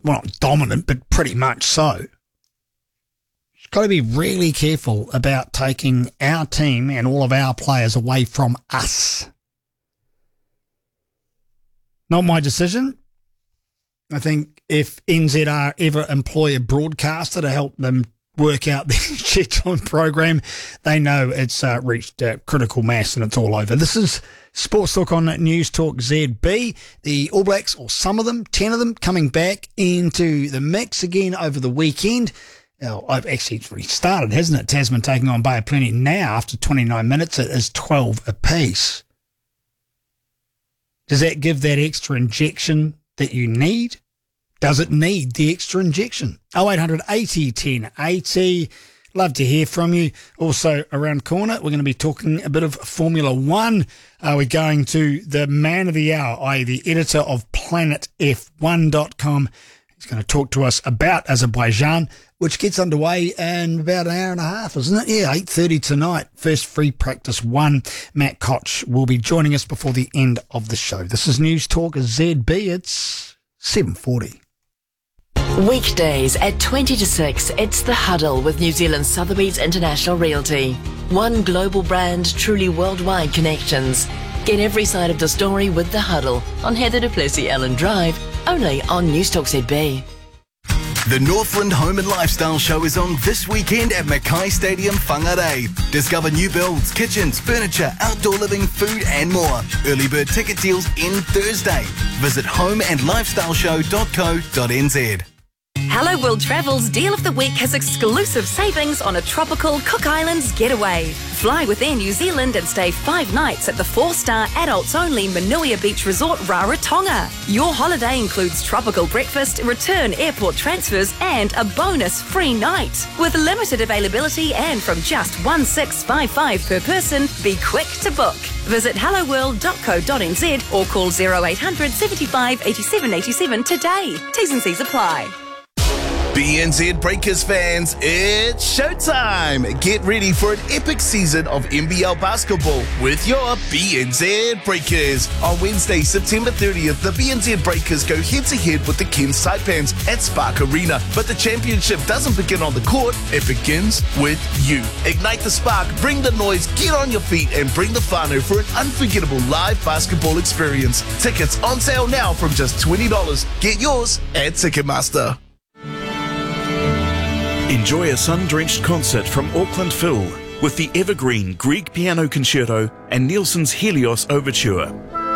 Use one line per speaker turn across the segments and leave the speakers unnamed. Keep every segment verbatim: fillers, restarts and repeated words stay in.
well, not dominant, but pretty much so. Got to be really careful about taking our team and all of our players away from us. Not my decision. I think if N Z R ever employ a broadcaster to help them work out the schedule and program, they know it's uh, reached uh, critical mass and it's all over. This is Sports Talk on News Talk Z B. The All Blacks, or some of them, ten of them, coming back into the mix again over the weekend. Now, I've actually it's already started, hasn't it? Tasman taking on Bay of Plenty now after twenty-nine minutes. It is twelve apiece. Does that give that extra injection that you need? Does it need the extra injection? oh eight hundred eighty ten eighty. Love to hear from you. Also, around corner, we're going to be talking a bit of Formula One. Uh, we're going to the man of the hour, that is the editor of planet f one dot com. He's going to talk to us about Azerbaijan, which gets underway in about an hour and a half, isn't it? Yeah, eight thirty tonight. First free practice one. Matt Koch will be joining us before the end of the show. This is News Talk Z B. It's seven forty.
Weekdays at twenty to six, it's The Huddle with New Zealand Sotheby's International Realty. One global brand, truly worldwide connections. Get every side of the story with The Huddle on Heather du Plessis-Allen Drive, only on News Talk Z B.
The Northland Home and Lifestyle Show is on this weekend at Mackay Stadium, Whangarei. Discover new builds, kitchens, furniture, outdoor living, food and more. Early bird ticket deals end Thursday. Visit home and lifestyle show dot co dot n z.
Hello World Travel's Deal of the Week has exclusive savings on a tropical Cook Islands getaway. Fly with Air New Zealand and stay five nights at the four-star adults-only Manuia Beach Resort Rarotonga. Your holiday includes tropical breakfast, return airport transfers and a bonus free night. With limited availability and from just one six five five per person, be quick to book. Visit hello world dot co dot n z or call oh eight hundred seventy-five eighty-seven eighty-seven today. T's and C's apply.
B N Z Breakers fans, it's showtime! Get ready for an epic season of N B L basketball with your B N Z Breakers. On Wednesday, September thirtieth, the B N Z Breakers go head-to-head with the Cairns Taipans at Spark Arena. But the championship doesn't begin on the court, it begins with you. Ignite the spark, bring the noise, get on your feet, and bring the whānau for an unforgettable live basketball experience. Tickets on sale now from just twenty dollars. Get yours at Ticketmaster.
Enjoy a sun-drenched concert from Auckland Phil with the evergreen Grieg Piano Concerto and Nielsen's Helios Overture.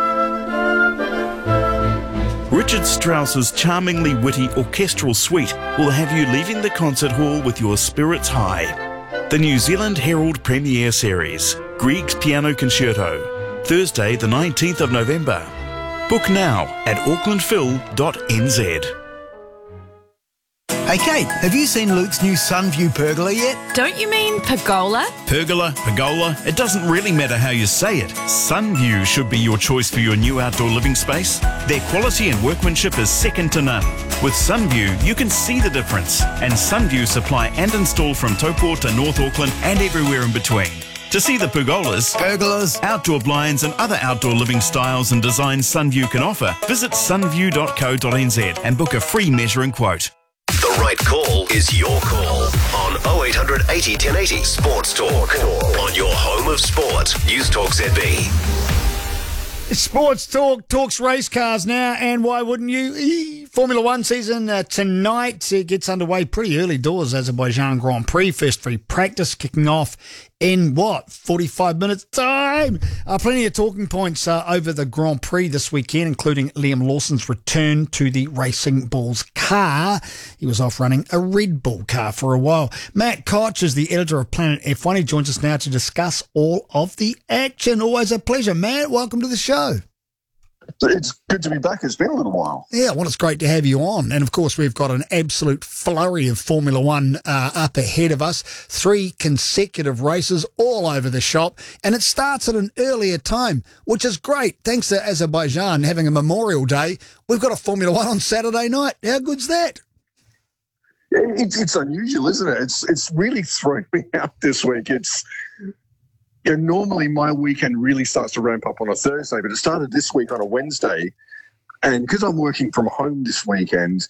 Richard Strauss's charmingly witty orchestral suite will have you leaving the concert hall with your spirits high. The New Zealand Herald Premiere Series, Grieg's Piano Concerto, Thursday the nineteenth of November. Book now at auckland phil dot n z.
Hey Kate, have you seen Luke's new Sunview pergola yet?
Don't you mean pergola?
Pergola, pergola, it doesn't really matter how you say it. Sunview should be your choice for your new outdoor living space. Their quality and workmanship is second to none. With Sunview, you can see the difference. And Sunview supply and install from Taupo to North Auckland and everywhere in between. To see the pergolas,
Pergolas,
outdoor blinds and other outdoor living styles and designs Sunview can offer, visit sunview dot co dot n z and book a free measuring quote.
The right call is your call on oh eight hundred eighty ten eighty Sports Talk on your home of sport. News Talk Z B.
Sports Talk talks race cars now, and why wouldn't you? Eee, Formula One season uh, tonight. It gets underway pretty early doors. Azerbaijan Grand Prix, first free practice kicking off in what, forty-five minutes time? Uh, plenty of talking points uh, over the Grand Prix this weekend, including Liam Lawson's return to the Racing Bulls car. He was off running a Red Bull car for a while. Matt Koch is the editor of Planet F one. He joins us now to discuss all of the action. Always a pleasure, Matt. Welcome to the show.
It's good to be back. It's been a little while.
Yeah, well, it's great to have you on. And, of course, we've got an absolute flurry of Formula One uh, up ahead of us. Three consecutive races all over the shop. And it starts at an earlier time, which is great. Thanks to Azerbaijan having a Memorial Day, we've got a Formula One on Saturday night. How good's that?
It's, it's unusual, isn't it? It's, it's really thrown me out this week. It's... You know, normally my weekend really starts to ramp up on a Thursday, but it started this week on a Wednesday. And because I'm working from home this weekend,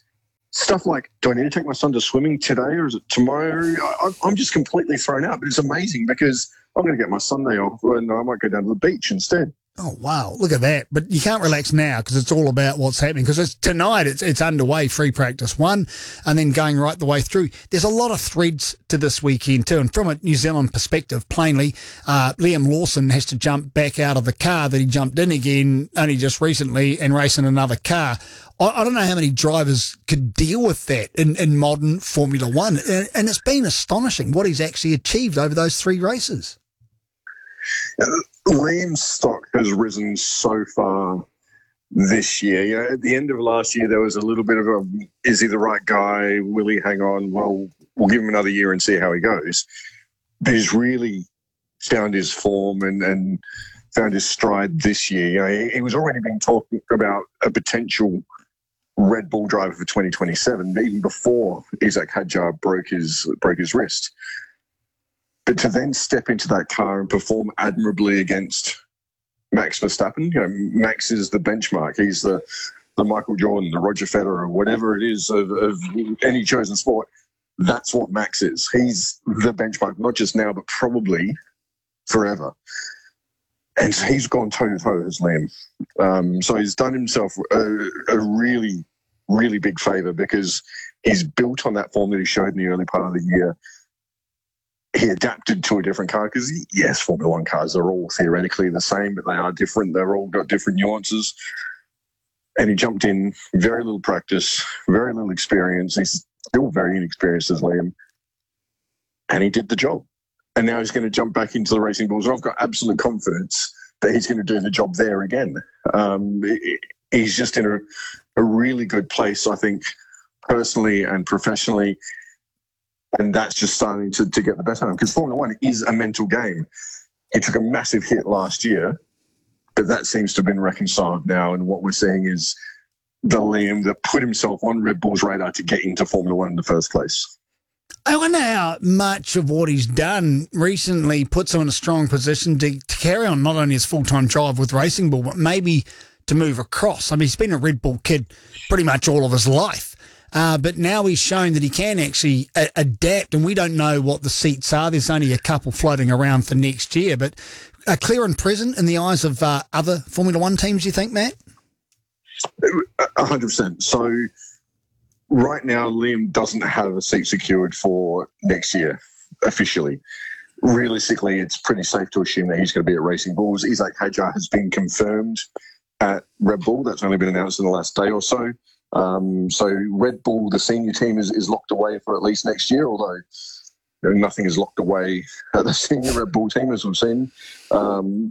stuff like, do I need to take my son to swimming today or is it tomorrow? I, I'm just completely thrown out, but it's amazing because I'm going to get my Sunday off and I might go down to the beach instead.
Oh, wow. Look at that. But you can't relax now because it's all about what's happening. Because it's tonight, it's it's underway, free practice one, and then going right the way through. There's a lot of threads to this weekend too. And from a New Zealand perspective, plainly, uh, Liam Lawson has to jump back out of the car that he jumped in again only just recently and race in another car. I, I don't know how many drivers could deal with that in, in modern Formula One. And, and it's been astonishing what he's actually achieved over those three races.
Uh, Liam's stock has risen so far this year. You know, at the end of last year, there was a little bit of a, is he the right guy? Will he hang on? Well, we'll give him another year and see how he goes. But he's really found his form and, and found his stride this year. You know, he, he was already been talking about a potential Red Bull driver for twenty twenty-seven, even before Isaac Hadjar broke his broke his wrist. But to then step into that car and perform admirably against Max Verstappen, you know, Max is the benchmark. He's the, the Michael Jordan, the Roger Federer, whatever it is of, of any chosen sport. That's what Max is. He's the benchmark, not just now, but probably forever. And so he's gone toe-to-toe as Liam. Um, so he's done himself a, a really, really big favour because he's built on that form that he showed in the early part of the year. He adapted to a different car because, yes, Formula One cars are all theoretically the same, but they are different. They've all got different nuances. And he jumped in, very little practice, very little experience. He's still very inexperienced as Liam. And he did the job. And now he's going to jump back into the Racing Bulls. And I've got absolute confidence that he's going to do the job there again. Um, he's just in a, a really good place, I think, personally and professionally. And that's just starting to, to get the better of him because Formula One is a mental game. He took a massive hit last year, but that seems to have been reconciled now. And what we're seeing is the Liam that put himself on Red Bull's radar to get into Formula One in the first place.
I wonder how much of what he's done recently puts him in a strong position to, to carry on not only his full-time drive with Racing Bull, but maybe to move across. I mean, he's been a Red Bull kid pretty much all of his life. Uh, but now he's shown that he can actually a- adapt, and we don't know what the seats are. There's only a couple floating around for next year, but uh, clear and present in the eyes of uh, other Formula One teams, you think, Matt?
A hundred percent. So right now, Liam doesn't have a seat secured for next year officially. Realistically, it's pretty safe to assume that he's going to be at Racing Bulls. Isaac Hadjar has been confirmed at Red Bull. That's only been announced in the last day or so. Um, so Red Bull, the senior team, is, is locked away for at least next year, although you know, nothing is locked away at the senior Red Bull team, as we've seen. Um,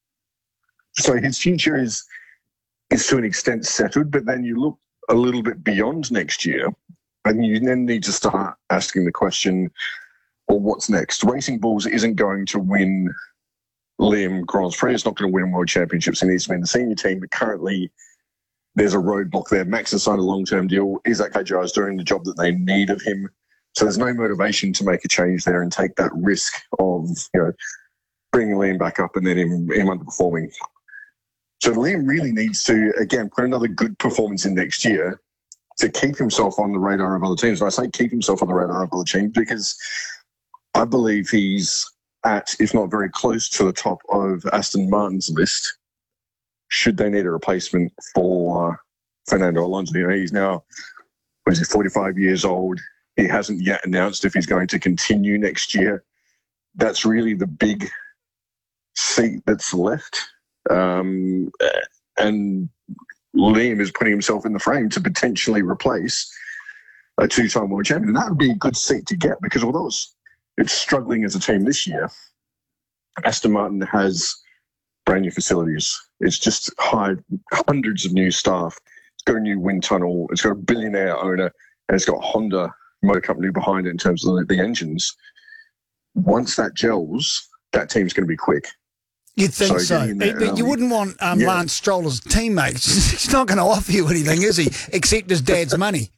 so his future is is to an extent settled, but then you look a little bit beyond next year, and you then need to start asking the question, well, what's next? Racing Bulls isn't going to win Liam Grand Prix. It's not going to win World Championships. He needs to be in the senior team, but currently there's a roadblock there. Max has signed a long-term deal. Isaac Hadjar is doing the job that they need of him. So there's no motivation to make a change there and take that risk of, you know, bringing Liam back up and then him, him underperforming. So Liam really needs to, again, put another good performance in next year to keep himself on the radar of other teams. And I say keep himself on the radar of other teams because I believe he's at, if not very close to the top of Aston Martin's list, should they need a replacement for uh, Fernando Alonso. You know, he's now, what is he, forty-five years old. He hasn't yet announced if he's going to continue next year. That's really the big seat that's left. Um, and Liam is putting himself in the frame to potentially replace a two-time world champion. And that would be a good seat to get because although it's, it's struggling as a team this year, Aston Martin has brand new facilities. It's just hired hundreds of new staff. It's got a new wind tunnel. It's got a billionaire owner, and it's got Honda Motor Company behind it in terms of the, the engines. Once that gels, that team's going to be quick.
You'd think so. so. But early. You wouldn't want um, yeah. Lance Stroll as teammate. He's not going to offer you anything, is he? Except his dad's money.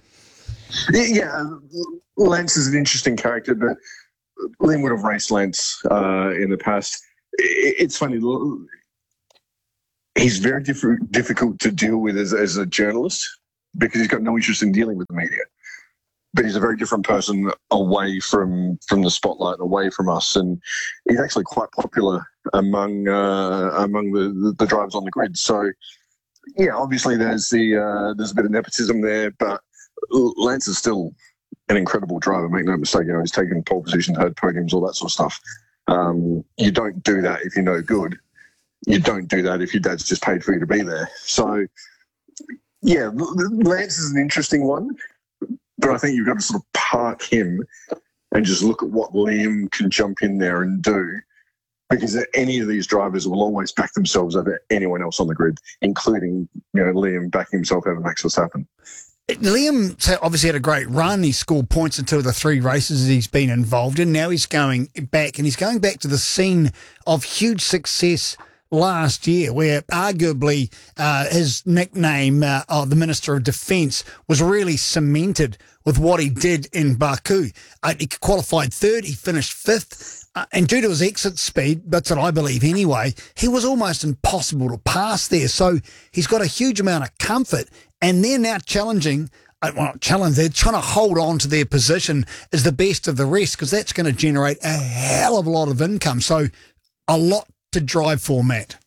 Yeah, Lance is an interesting character, but Liam would have raced Lance uh, in the past. It's funny. He's very diff- difficult to deal with as, as a journalist because he's got no interest in dealing with the media. But he's a very different person away from from the spotlight and away from us, and he's actually quite popular among uh, among the, the, the drivers on the grid. So, yeah, obviously there's the uh, there's a bit of nepotism there, but Lance is still an incredible driver. Make no mistake, you know, he's taken pole position, third podiums, all that sort of stuff. Um, you don't do that if you're no good. You don't do that if your dad's just paid for you to be there. So, yeah, Lance is an interesting one. But I think you've got to sort of park him and just look at what Liam can jump in there and do, because any of these drivers will always back themselves over anyone else on the grid, including, you know, Liam backing himself over Max Verstappen.
Liam obviously had a great run. He scored points in two of the three races he's been involved in. Now he's going back, and he's going back to the scene of huge success last year, where arguably uh, his nickname uh, of the Minister of Defence was really cemented with what he did in Baku. Uh, he qualified third, he finished fifth, uh, and due to his exit speed, that's what I believe anyway, he was almost impossible to pass there. So he's got a huge amount of comfort, and they're now challenging, uh, well, not challenge, they're trying to hold on to their position as the best of the rest, because that's going to generate a hell of a lot of income. So a lot to drive for, Matt.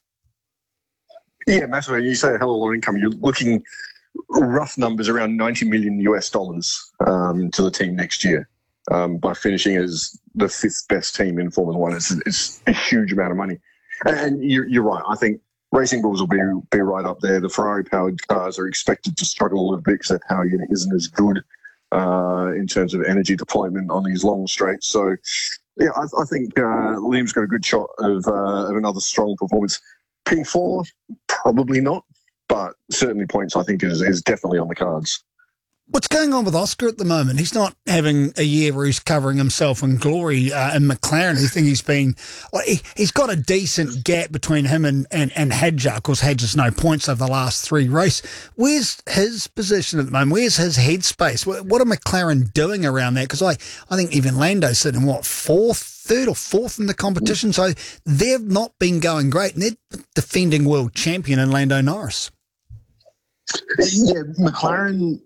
Yeah, massively. You say a hell of a lot of income. You're looking rough numbers around ninety million US dollars um, to the team next year um, by finishing as the fifth best team in Formula One. It's, it's a huge amount of money. And you're, you're right. I think Racing Bulls will be be right up there. The Ferrari-powered cars are expected to struggle a little bit because their power unit isn't as good uh, in terms of energy deployment on these long straights. So, yeah, I, I think uh, Liam's got a good shot of, uh, of another strong performance. P four, probably not, but certainly points, I think, is, is definitely on the cards.
What's going on with Oscar at the moment? He's not having a year where he's covering himself in glory uh, in McLaren. I think he's been, well, he, he's got a decent gap between him and, and, and Hadjar. Of course, Hadjar's no points over the last three races. Where's his position at the moment? Where's his headspace? What, what are McLaren doing around that? Because I, I think even Lando's sitting, what, fourth, third or fourth in the competition? So they've not been going great. And they're defending world champion in Lando Norris.
Yeah, McLaren...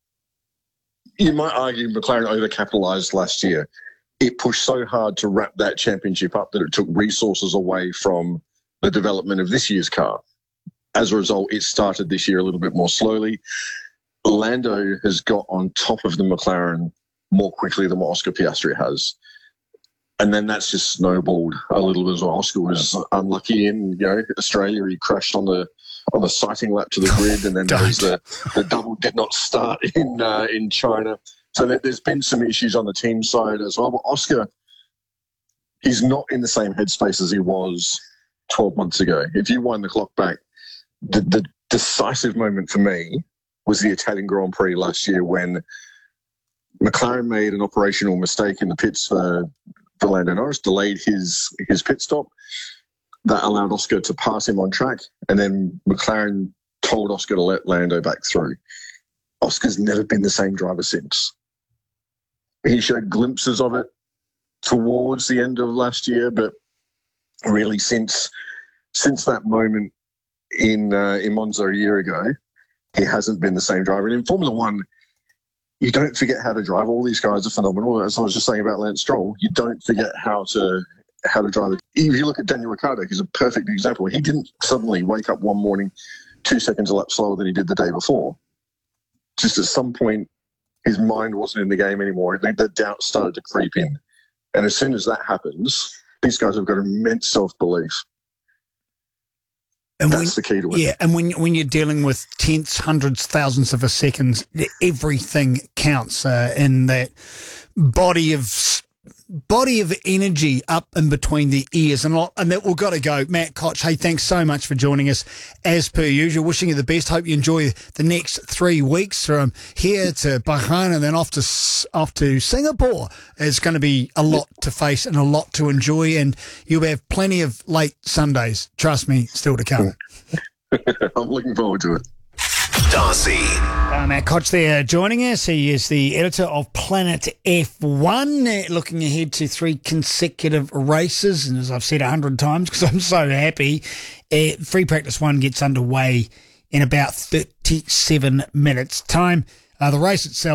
You might argue McLaren overcapitalised last year. It pushed so hard to wrap that championship up that it took resources away from the development of this year's car. As a result, it started this year a little bit more slowly. Lando has got on top of the McLaren more quickly than what Oscar Piastri has. And then that's just snowballed a little bit as well. Oscar was unlucky in, you know, Australia. He crashed on the on the sighting lap to the grid, and then there was the, the double did not start in uh, in China. So there's been some issues on the team side as well. But Oscar, he's not in the same headspace as he was twelve months ago. If you wind the clock back, the, the decisive moment for me was the Italian Grand Prix last year when McLaren made an operational mistake in the pits for, for Lando Norris, delayed his his pit stop. That allowed Oscar to pass him on track, and then McLaren told Oscar to let Lando back through. Oscar's never been the same driver since. He showed glimpses of it towards the end of last year, but really since since that moment in uh, in Monza a year ago, he hasn't been the same driver. And in Formula One, you don't forget how to drive. All these guys are phenomenal. As I was just saying about Lance Stroll, you don't forget how to how to drive it. If you look at Daniel Ricciardo, he's a perfect example. He didn't suddenly wake up one morning two seconds a lap slower than he did the day before. Just at some point, his mind wasn't in the game anymore. The, the doubt started to creep in. And as soon as that happens, these guys have got immense self-belief.
And
That's
when,
the key to it.
Yeah, and when when you're dealing with tenths, hundreds, thousands of a second, everything counts uh, in that body of body of energy up in between the ears. And, a lot, and that we've got to go. Matt Koch, hey, thanks so much for joining us as per usual. Wishing you the best. Hope you enjoy the next three weeks from here to Bahrain and then off to off to Singapore. It's going to be a lot to face and a lot to enjoy, and you'll have plenty of late Sundays, trust me, still to come.
I'm looking forward to it.
Darcy.
Uh, Matt Koch there joining us. He is the editor of Planet F one, uh, looking ahead to three consecutive races. And as I've said a hundred times, because I'm so happy, uh, Free Practice one gets underway in about thirty-seven minutes' time. Uh, the race itself